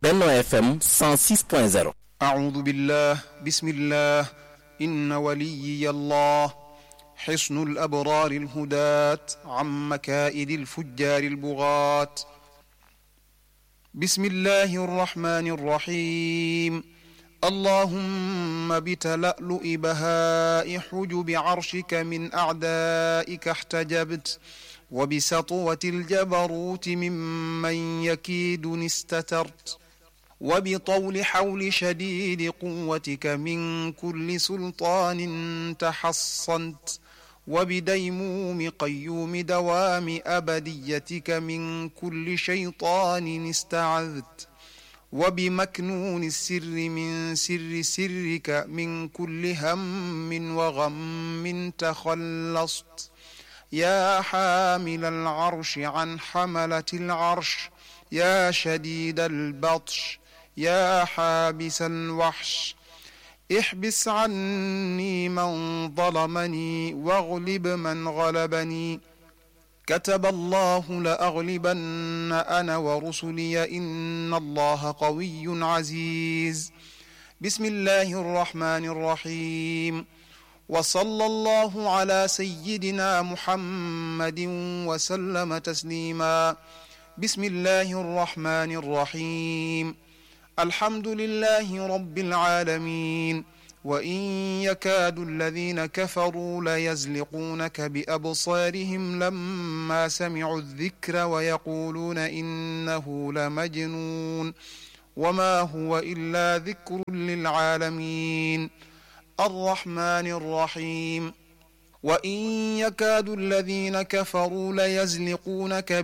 Benno FM 106.0. أعوذ بالله بسم الله إن وليي الله حصن الأبرار الهداة عن مكائد الفجار البغاة. بسم الله الرحمن الرحيم. اللهم بتلألؤ بهاء حجب عرشك من أعدائك احتجبت، وبسطوة الجبروت ممن يكيدني استترت، وبطول حول شديد قوتك من كل سلطان تحصنت، وبديموم قيوم دوام أبديتك من كل شيطان استعذت، وبمكنون السر من سر سرك من كل هم وغم تخلصت. يا حامل العرش عن حملة العرش، يا شديد البطش، يا حابس الوحش، احبس عني من ظلمني واغلب من غلبني. كتب الله لأغلبن أنا ورسلي إن الله قوي عزيز. بسم الله الرحمن الرحيم. وصلى الله على سيدنا محمد وسلم تسليما. بسم الله الرحمن الرحيم. الحمد لله رب العالمين. وإن يكاد الذين كفروا ليزلقونك بأبصارهم لما سمعوا الذكر ويقولون إنه لمجنون وما هو إلا ذكر للعالمين الرحمن الرحيم. وإن يكاد الذين كفروا ليزلقونك